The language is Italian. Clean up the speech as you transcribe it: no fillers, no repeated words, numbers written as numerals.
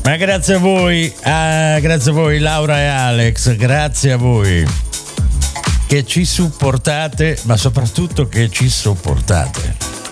Ma grazie a voi Laura e Alex, grazie a voi che ci supportate, ma soprattutto che ci sopportate.